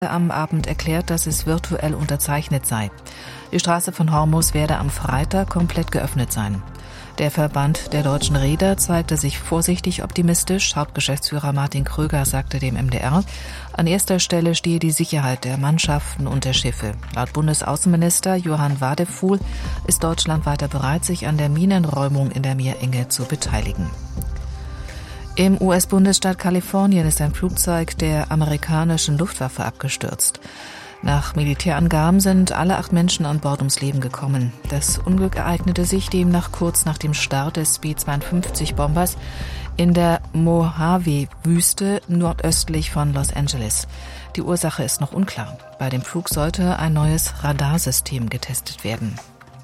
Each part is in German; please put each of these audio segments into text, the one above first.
am Abend erklärt, dass es virtuell unterzeichnet sei. Die Straße von Hormuz werde am Freitag komplett geöffnet sein. Der Verband der deutschen Reeder zeigte sich vorsichtig optimistisch. Hauptgeschäftsführer Martin Kröger sagte dem MDR, an erster Stelle stehe die Sicherheit der Mannschaften und der Schiffe. Laut Bundesaußenminister Johann Wadefuhl ist Deutschland weiter bereit, sich an der Minenräumung in der Meerenge zu beteiligen. Im US-Bundesstaat Kalifornien ist ein Flugzeug der amerikanischen Luftwaffe abgestürzt. Nach Militärangaben sind alle 8 Menschen an Bord ums Leben gekommen. Das Unglück ereignete sich demnach kurz nach dem Start des B-52-Bombers in der Mojave-Wüste nordöstlich von Los Angeles. Die Ursache ist noch unklar. Bei dem Flug sollte ein neues Radarsystem getestet werden.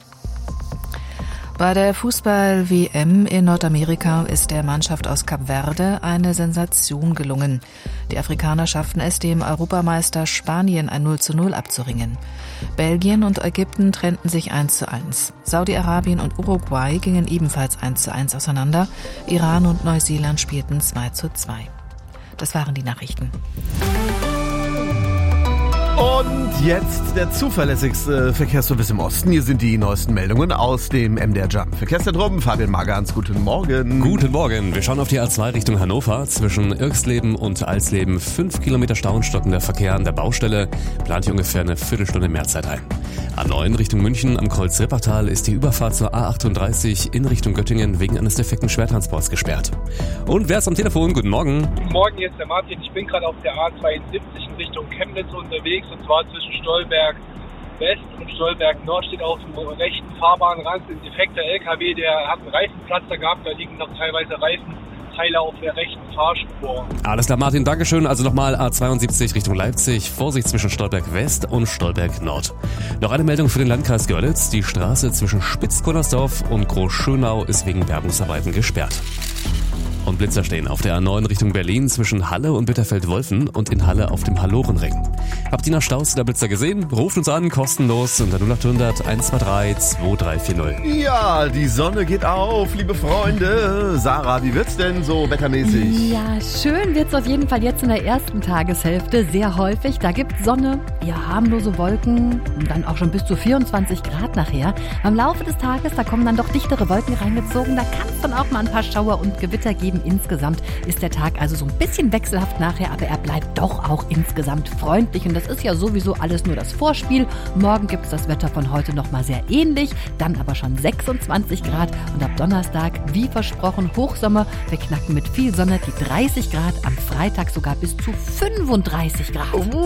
Bei der Fußball-WM in Nordamerika ist der Mannschaft aus Kap Verde eine Sensation gelungen. Die Afrikaner schafften es, dem Europameister Spanien ein 0:0 abzuringen. Belgien und Ägypten trennten sich 1:1. Saudi-Arabien und Uruguay gingen ebenfalls 1:1 auseinander. Iran und Neuseeland spielten 2:2. Das waren die Nachrichten. Und jetzt der zuverlässigste Verkehrsservice im Osten. Hier sind die neuesten Meldungen aus dem MDR Jump Verkehrszentrum. Fabian Magans, guten Morgen. Guten Morgen. Wir schauen auf die A2 Richtung Hannover. Zwischen Irxleben und Alsleben 5 Kilometer Stau und stockender Verkehr an der Baustelle. Plant hier ungefähr eine Viertelstunde mehr Zeit ein. A9 Richtung München am Kreuz-Rippertal ist die Überfahrt zur A38 in Richtung Göttingen wegen eines defekten Schwertransports gesperrt. Und wer ist am Telefon? Guten Morgen. Guten Morgen, hier ist der Martin. Ich bin gerade auf der A72 in Richtung Chemnitz unterwegs. Und zwar zwischen Stolberg West und Stolberg Nord steht auf dem rechten Fahrbahnrand ein defekter LKW, der hat einen Reifenplatzer gehabt, da liegen noch teilweise Reifenteile auf der rechten Fahrspur. Alles klar, Martin, Dankeschön. Also nochmal A72 Richtung Leipzig, Vorsicht zwischen Stolberg West und Stolberg Nord. Noch eine Meldung für den Landkreis Görlitz. Die Straße zwischen Spitzkullersdorf und Großschönau ist wegen Bergungsarbeiten gesperrt. Und Blitzer stehen auf der A9 Richtung Berlin zwischen Halle und Bitterfeld-Wolfen und in Halle auf dem Hallorenring. Habt ihr nach Staus der Blitzer gesehen? Ruft uns an, kostenlos unter 0800 123 2340. Ja, die Sonne geht auf, liebe Freunde. Sarah, wie wird's denn so wettermäßig? Ja, schön wird's auf jeden Fall jetzt in der ersten Tageshälfte. Sehr häufig. Da gibt's Sonne, eher harmlose Wolken und dann auch schon bis zu 24 Grad nachher. Am Laufe des Tages, da kommen dann doch dichtere Wolken reingezogen. Da kann es dann auch mal ein paar Schauer und Gewitter geben. Insgesamt ist der Tag also so ein bisschen wechselhaft nachher, aber er bleibt doch auch insgesamt freundlich. Und das ist ja sowieso alles nur das Vorspiel. Morgen gibt es das Wetter von heute nochmal sehr ähnlich, dann aber schon 26 Grad. Und ab Donnerstag, wie versprochen, Hochsommer. Wir knacken mit viel Sonne die 30 Grad, am Freitag sogar bis zu 35 Grad. MDR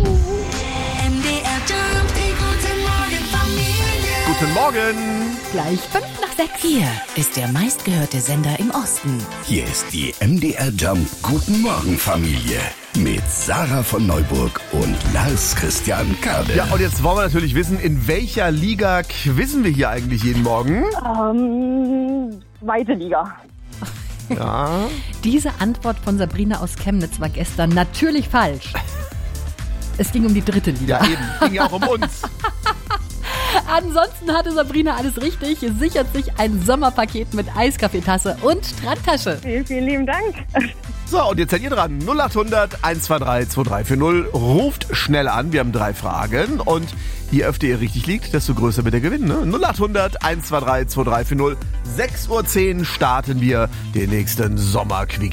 Jump, guten Morgen Familie. Guten Morgen. Gleich 5 nach 6. Hier ist der meistgehörte Sender im Osten. Hier ist die MDR Jump Guten Morgen Familie mit Sarah von Neuburg und Lars Christian Kade. Ja, und jetzt wollen wir natürlich wissen, in welcher Liga quizzen wir hier eigentlich jeden Morgen? Zweite Liga. Ja. Diese Antwort von Sabrina aus Chemnitz war gestern natürlich falsch. Es ging um die dritte Liga. Ja, eben. Ging ja auch um uns. Ansonsten hatte Sabrina alles richtig, sichert sich ein Sommerpaket mit Eiskaffeetasse und Strandtasche. Vielen, vielen lieben Dank. So, und jetzt seid ihr dran. 0800 123 2340. Ruft schnell an. Wir haben 3 Fragen. Und je öfter ihr richtig liegt, desto größer wird der Gewinn. Ne? 0800 123 2340. 6:10 Uhr starten wir den nächsten Sommerquick.